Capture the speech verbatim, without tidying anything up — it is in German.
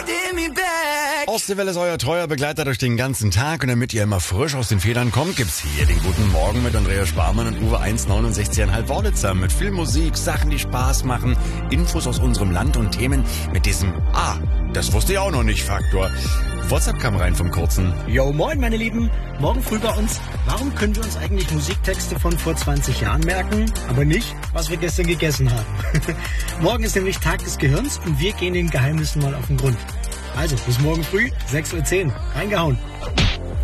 Ostseewelle ist euer treuer Begleiter durch den ganzen Tag und damit ihr immer frisch aus den Federn kommt, gibt's hier den guten Morgen mit Andreas Sparmann und Uwe eins neunundsechzig Komma fünf Worditzer mit viel Musik, Sachen, die Spaß machen, Infos aus unserem Land und Themen mit diesem Ah, das wusste ich auch noch nicht Faktor. WhatsApp kam rein vom Kurzen. Yo, moin meine Lieben, morgen früh bei uns. Warum können wir uns eigentlich Musiktexte von vor zwanzig Jahren merken, aber nicht, was wir gestern gegessen haben? Morgen ist nämlich Tag des Gehirns und wir gehen den Geheimnissen mal auf den Grund. Also, bis morgen früh, sechs Uhr zehn. Reingehauen.